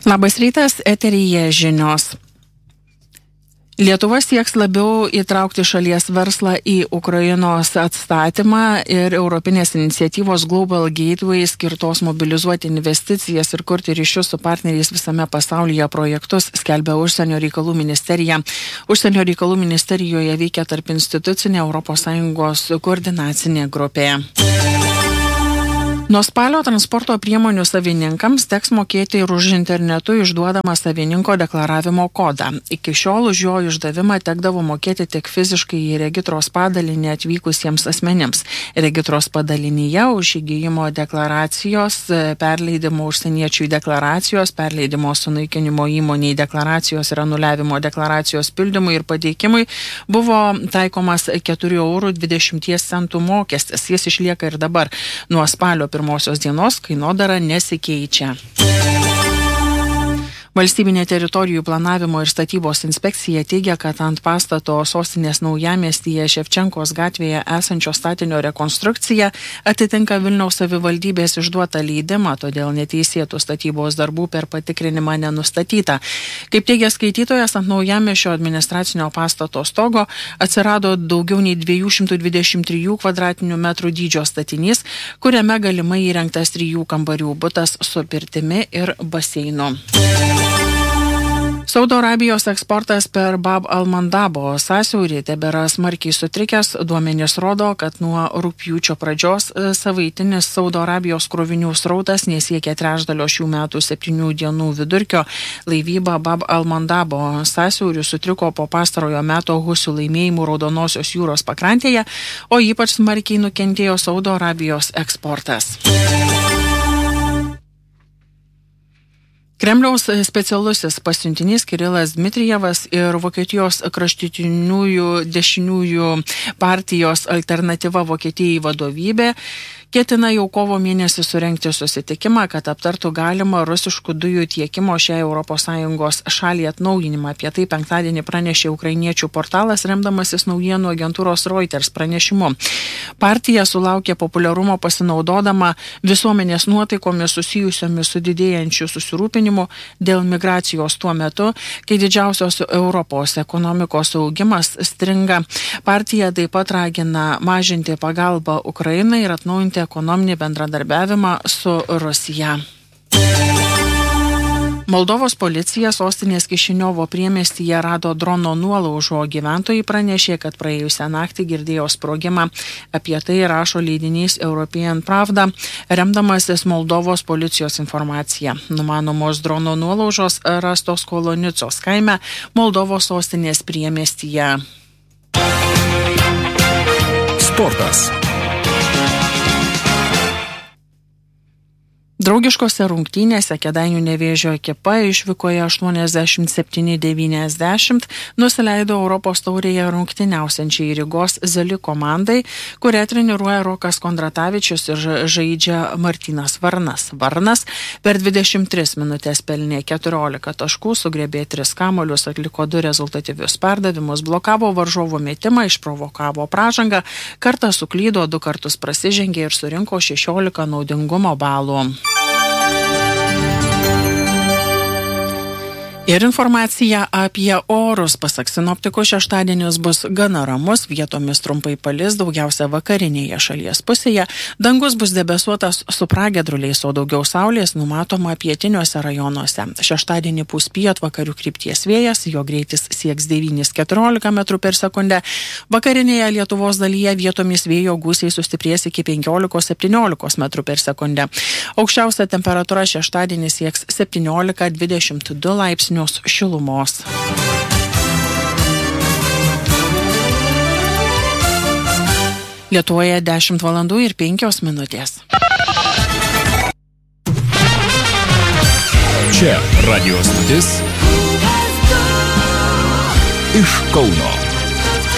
Labas rytas, eteryje žinios. Lietuva sieks labiau įtraukti šalies verslą į Ukrainos atstatymą ir Europinės iniciatyvos Global Gateway skirtos mobilizuoti investicijas ir kurti ryšius su partneriais visame pasaulyje projektus, skelbia Užsienio reikalų ministerija. Užsienio reikalų ministerijoje veikia tarp institucinė ES koordinacinė grupė. Nuo spalio transporto priemonių savininkams teks mokėti ir už internetu išduodamą savininko deklaravimo kodą. Iki šiol už jo išdavimą tekdavo mokėti tik fiziškai į regitros padalinį atvykusiems asmenims. Regitros padalinyje už įgijimo deklaracijos, perleidimo užsieniečių deklaracijos, perleidimo sunaikinimo įmoniai deklaracijos ir anuliavimo deklaracijos pildymui ir pateikimui buvo taikomas 4,20 € mokestis. Jis išlieka ir dabar. Nuo spalio pirmosios dienos kainodara nesikeičia. Valstybinė teritorijų planavimo ir statybos inspekcija teigia, kad ant pastato sostinės Naujamiestyje Ševčenkos gatvėje esančio statinio rekonstrukcija atitinka Vilniaus savivaldybės išduotą leidimą, todėl neteisėtų statybos darbų per patikrinimą nenustatyta. Kaip teigia skaitytojas, ant Naujamiesčio administracinio pastato stogo atsirado daugiau nei 223 kvadratinių metrų dydžio statinys, kuriame galimai įrengtas 3 kambarių butas su pirtimi ir baseinu. Saudo Arabijos eksportas per Bab al-Mandabo sąsiaurį tebėra smarkiai sutrikęs. Duomenys rodo, kad nuo rugpjūčio pradžios savaitinis Saudo Arabijos krovinių srautas nesiekia trečdalio šių metų 7 dienų vidurkio. Laivyba Bab al-Mandabo sąsiaurių sutriko po pastarojo meto husių laimėjimų Raudonosios jūros pakrantėje, o ypač smarkiai nukentėjo Saudo Arabijos eksportas. Kremliaus specialusis pasiuntinys Kirilas Dmitrijevas ir Vokietijos kraštutiniųjų dešiniųjų partijos Alternatyva Vokietijai vadovybė ketina jau kovo mėnesį surengti susitikimą, kad aptartų galimą rusiškų dujų tiekimo šiai ES šaliai atnaujinimą. Apie tai penktadienį pranešė ukrainiečių portalas, remdamasis naujienų agentūros Reuters pranešimu. Partija sulaukė populiarumo pasinaudodama visuomenės nuotaikomis susijusiomis su didėjančiu susirūpinimu dėl migracijos tuo metu, kai didžiausios Europos ekonomikos augimas stringa. Partija taip pat ragina mažinti pagalbą Ukrainai ir atnaujinti ekonominį bendradarbiavimą su Rusija. Moldovos policija sostinės Kišiniovo priemiestyje rado drono nuolaužų, o gyventojai pranešė, kad praėjusią naktį girdėjo sprogimą. Apie tai rašo leidinys European Pravda, remdamasis Moldovos policijos informacija. Numanomos drono nuolaužos rastos Kolonicos kaime Moldovos sostinės priemiestyje. Sportas. Draugiškose rungtynėse Kėdainių Nevėžio ekipa išvykoje 87-90 nusileido Europos taurėje rungtyniausiančiai Rygos Zeli komandai, kurią treniruoja Rokas Kondratavičius ir žaidžia Martynas Varnas. Varnas per 23 minutės pelnė 14 taškų, sugriebė 3 kamuolius, atliko 2 rezultatyvius perdavimus, blokavo varžovų metimą, išprovokavo pražangą, kartą suklydo, 2 kartus prasižengė ir surinko 16 naudingumo balų. Ir informacija apie orus. Pasak sinoptikų, šeštadienis bus gana ramus, vietomis trumpai palis, daugiausia vakarinėje šalies pusėje. Dangus bus debesuotas su pragiedruliais, o daugiau saulės numatoma pietiniuose rajonuose. Šeštadienį pūs pietvakarių krypties vėjas, jo greitis sieks 9-14 m/s. Vakarinėje Lietuvos dalyje vietomis vėjo gūsiai sustiprės iki 15-17 m/s. Aukščiausia temperatūra šeštadienį sieks 17-22 laipsnių šilumos. Lietuvoje 10 valandų ir 5 minutės. Čia radio stotis iš Kauno.